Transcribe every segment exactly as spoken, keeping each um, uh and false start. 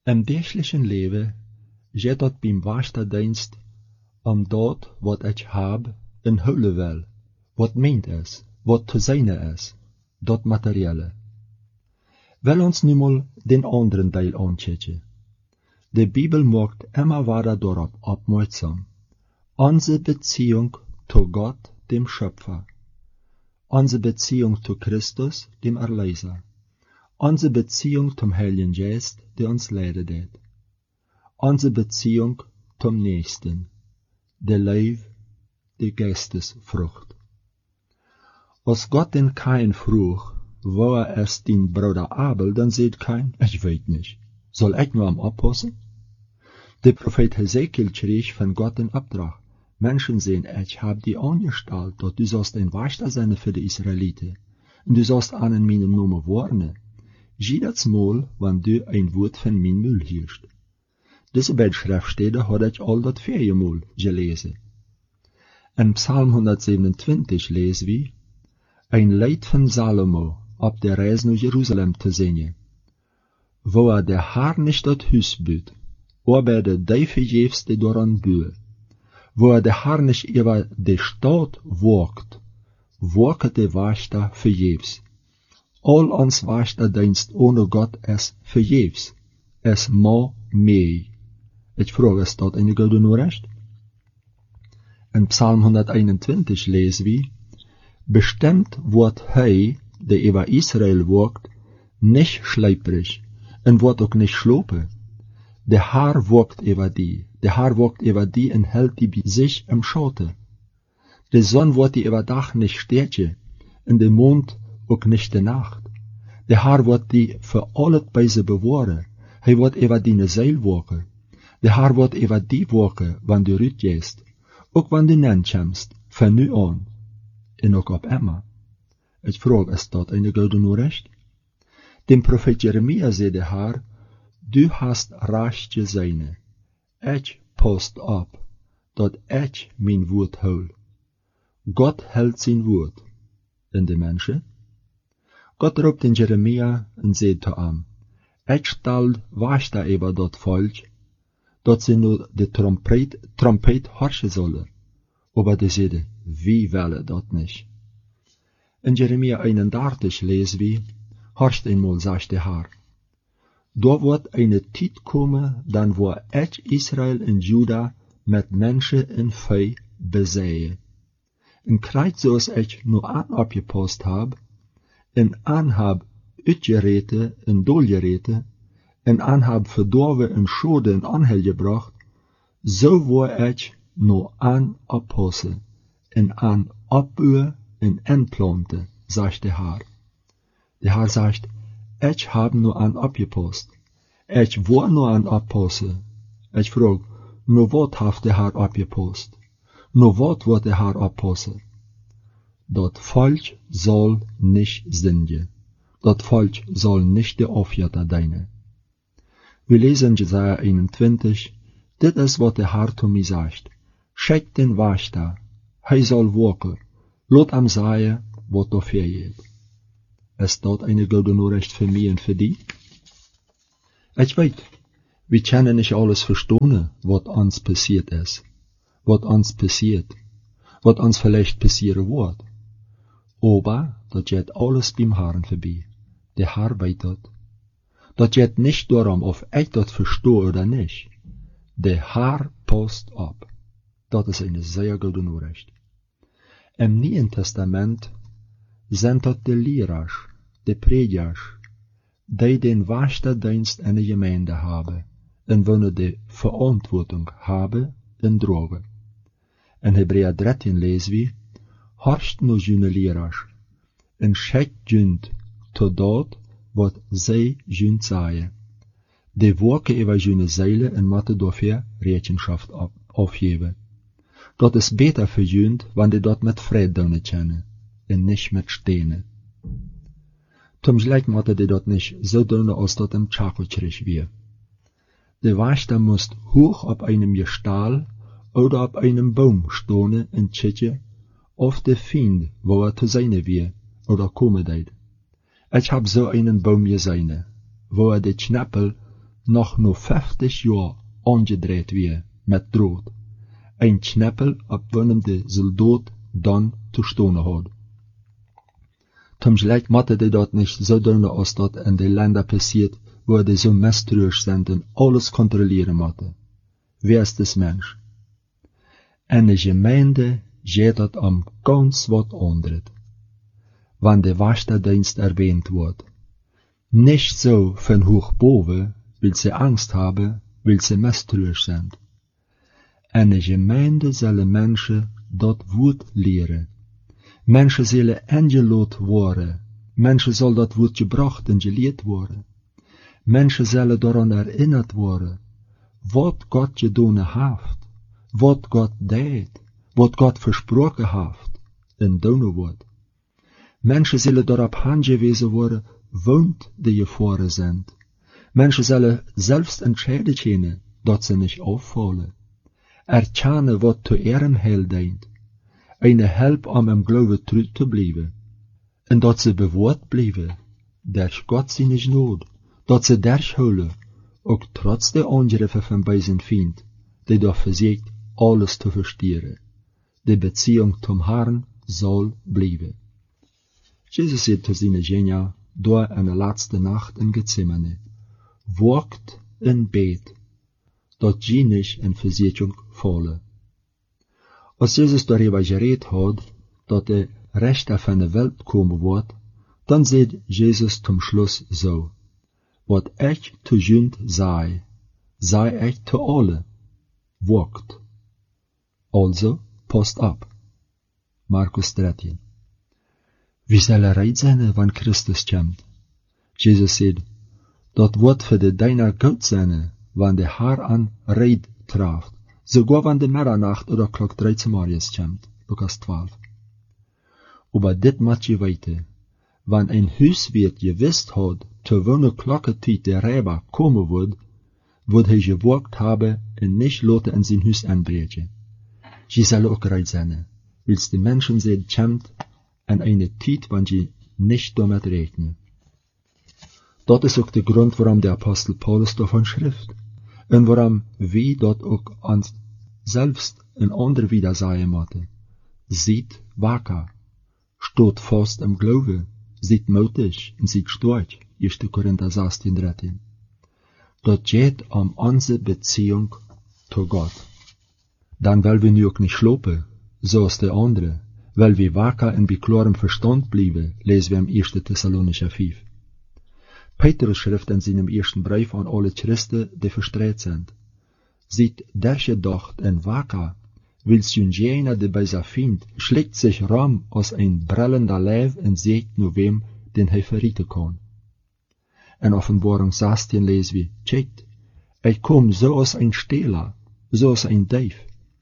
Im dagelijkse leven gaat het beim Waachterdienst om dat wat ik heb en houden wil, wat meent is, wat te zijn is, dat materiële. Wel ons nu mal den anderen deel aanchecken. De Bibel maakt immer wieder darauf aufmerksam. Unsere Beziehung zu Gott, dem Schöpfer. Unsere Beziehung zu Christus, dem Erlöser. Unsere Beziehung zum Heiligen Geist, der uns leidet. Unsere Beziehung zum Nächsten. Der Leib, die Geistesfrucht. Als Gott den Kain vroeg, wo er es den Bruder Abel, dann seht Kain, ich weet nicht. Soll ich nur am oppassen? Der Prophet Hesekiel kreeg von Gott den Auftrag. Menschen sehen, ich hab die angestellt, dass du sollst ein Wächter sein für die Israeliten. Und du sollst an meinem Namen warnen. Jedes Mal, wenn du ein Wort von mir Müll hielst. Diese beiden Schriftstellen hat ich all das viermal gelesen. In Psalm hundertsiebenundzwanzig lesen wir, ein Lied von Salomo, auf der Reise nach Jerusalem zu singen, wo er der Herr nicht das Haus büht, aber der Teufel jefste daran bühe, wo er der Herr nicht über die Stadt walkt, walket der Wächter vergebens. All ons Wächterdienst ohne Gott ist vergebens. Es ma mehr. Ich frage, ist das eine gute Nachricht? In Psalm hunderteinundzwanzig lesen wir, bestimmt wird er, der über Israel walkt, nicht schleiprig und wird auch nicht schlopen. Der Herr walkt über die, der Herr walkt über die und hält die bei sich im Schatten. Die Sonne wird die über Dach nicht stärken und der Mond auch nicht der Nacht. Der Herr wird die für alle bei sie bewahren. Er wird über deine Seele walken. Der Herr wird über die walken, wenn du rausgehst, auch wenn du nankommst, von nu an, und auch ab immer. Ich frage, ist das eine gute Nachricht? Dem Prophet Jeremia sagt der Herr, du hast recht gesehen. Ich passt ab, dass ich mein Wort hol. Gott hält sein Wort. Und die Menschen? Gott ruft den Jeremia und sagt zu ihm, ich stell Wächter über das Volk, dass sie nur die Trompet, Trompet horchen sollen. Aber die sagen, wie will das nicht? In Jeremia einunddreißig lesen wir, horcht einmal, sagt der Herr, da wird eine Zeit kommen, dann wo ich Israel und Juda mit Menschen und Vieh besehe. In Kreuz, zoals ich nur an abgepasst hab, in an hab uitgereten en dolgereten, en an hab verdorven en schode en anhel gebracht, so wo ich nur an abpassen, en an abbühe en entplante, sagt der Herr. Der Herr sagt, ich hab nur an abgepasst, ich war nur an abpassen. Ich frag, nur wat hat der Herr abgepasst? Nur wat wird der Herr abpassen? Dat Volk soll nicht sündigen. Dat Volk soll nicht der Aufjäger dienen. Wir lesen Jesaja einundzwanzig, dit ist, was der Herr zu mir sagt. Schickt den Wächter, er soll walken, lot am sagen, was da fehlt. Ist das eine gute Nachricht für mich und für dich? Ich weiß, wir können nicht alles verstehen, was uns passiert ist, was uns passiert, was uns vielleicht passieren wird. Aber das geht alles beim Herrn vorbei. Der Herr weiß das. Das geht nicht darum, ob ich das verstehe oder nicht. Der Herr passt ab. Das ist eine sehr gute Nachricht. Im Neuen Testament sind das die Lehrer, die Prediger, die den Wächterdienst in der Gemeinde haben und wollen die Verantwortung haben und tragen. In Hebräer dreizehn lesen wir, horcht nur jene Lehrer, en schickt jünd to dat, wat zij jünd sagen. Die werken über jene Seele en moeten dafür Rechenschaft aufgeben. Dat ist besser für jünd, wenn die dat mit Frieden kennen, en nicht mit Steinen. Zum Gleich moeten die dat nicht so tun, als dat im Tschakelkrieg wir. Der Wächter muss hoch auf einem Gestell oder auf einem Baum stehen und checken, auf der Feind, wo er zu sein wir, oder kommen deit. Ich hab so einen Baum gesehen, wo er die Schnappel noch nur vijftig jaar aangedreid weer met drood. Een kneppel op wanneer de soldaat dan te stonen had. Tom gelijk matte de dat niet zo doen als dat in de landen passiert, waar de zo mistroos zijn en alles controleren matte. Wie is des mens? En de gemeente gaat dat om ganz wat anderes. Wanneer de Wachtdienst erwähnt wordt. Nicht so von hoch boven, weil sie Angst haben, weil sie misstrauisch sind. Eine Gemeinde sollen Menschen dat Wort lehren. Menschen sollen eingeladen worden. Menschen soll dat Wort gebracht und gelehrt worden. Menschen sollen daran erinnert worden, wat Gott gedaan heeft, wat Gott deed, wat Gott versprochen heeft, en doen wordt. Menschen zullen daarop aangewezen worden, woont de Gefahren sind. Menschen sollen selbst entscheiden können, dat sie nicht auffallen. Erkennen, wat zu ihrem Heil dient. Eine Help om im Glauben treu zu bleiben. En dat sie bewaard bleiben, durch Gott seine Gnade, dat sie durchholen, auch trotz der Angriffe von bösen Feind, die doch versucht, alles zu verstehen. Die Beziehung zum Herrn soll bleiben. Jesus sagt zu seinen Jüngern, door eine letzte Nacht in Gethsemane, wacht in Bett, dat je nicht in Versuchung falle. Als Jesus darüber geredet hat, dat der Rechter von der Welt kommen wird, dann sagt Jesus zum Schluss so, wat ich zu Jünd sei, sei ich zu alle, wacht. Also, passt ab. Markus dreizehn. Wie soll er reid sein, wann Christus kommt? Jesus sagt, dat wordt für de deiner gut sein, wann der Herr an reid traf, sogar wann de Mitternacht oder Klock dreizehn Morgens kommt. Lukas zwölf. Aber dit mat je weite, wann ein Huiswirt gewusst hat, zu wanneer Klocketijd der Räber kommen wird, wird hij gewagt haben en nicht Leute in sein Haus anbrechen. Je soll auch reid sein, wils die Menschen sehen kommt, an eine Zeit, wann sie nicht damit rechnen. Dat ist auch der Grund, warum der Apostel Paulus davon schrift, und warum wir dort auch uns selbst in andere wieder sagen müssen. Seid wacker, steht fast im Glauben, seid mutig und seid stark, erster Korinther sechzehn dreizehn. Dat geht um unsere Beziehung zu Gott. Dann weil wir nu auch nicht schlopen, so ist der andere, weil wir wacker und bei klarem Verstand bleiben, lesen wir im ersten Thessalonicher fünf. Petrus schrift in seinem ersten Brief an alle Christen, die verstreut sind. Seid durchgedacht und wacker, wils jün jener, der bei sich findet, schlägt sich ram aus ein brellender Leib und sagt nur wem, den er verrieten kann. In Offenbarung sechzehn lesen wir, checkt, ich komm so aus ein Stehler, so aus ein Dieb.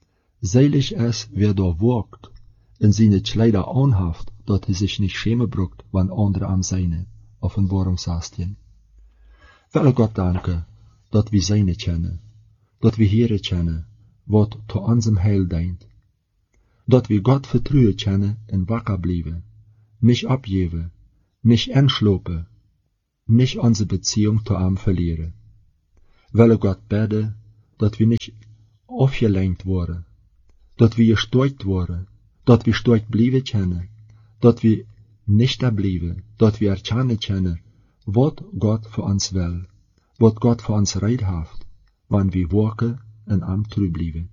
Selig ist, wer da wagt, und seine Kleider anhaft, dat er sich nicht schämen bruckt, wann andere am seine. Offenbarung sechzehn. Will Gott danken, dat wir seine kennen, dat wir Heere kennen, wat zu unserem Heil dient, dat wir Gott vertrauen kennen und wacker bleiben, nicht abgeben, nicht entschlopen, nicht unsere Beziehung zu ihm verlieren. Will Gott beten, dat wir nicht aufgelenkt worden, dat wir gesteuert worden, dat wir stark bleiben können, dat wir nicht da bleiben, dat wir erkennen können, wat Gott für uns will, wat Gott für uns reid hat, wann wir wachen und am treu bleiben.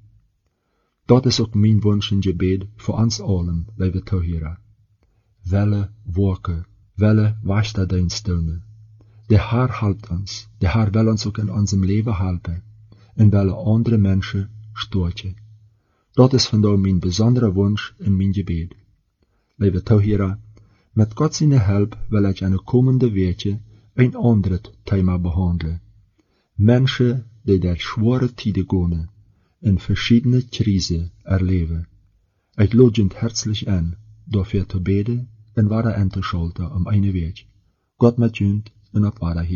Dat ist auch mein Wunsch und Gebet für uns allen, liebe Zuhörer. Welle wachen, welle Wachtdienst tun. Der Herr hilft uns, der Herr will uns auch in unserem Leben helfen, und will andere Menschen stärken. Dat ist von da mein besonderer Wunsch und mein Gebet. Liebe Zuhörer, mit Gott seine Hilfe will ich eine kommende Woche ein anderes Thema behandeln. Menschen, die durch schwere Tiden gehen, in verschiedene Krisen erleben. Ich lade euch herzlich an, dafür zu beten und weiter einzuschalten um eine Weg. Gott mit euch und auf Wiedersehen.